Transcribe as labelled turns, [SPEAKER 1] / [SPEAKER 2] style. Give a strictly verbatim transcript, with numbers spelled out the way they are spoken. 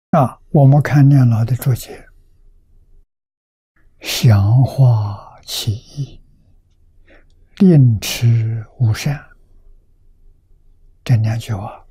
[SPEAKER 1] 啊，我们看念老的注解，详化其意，令持无善，这两句话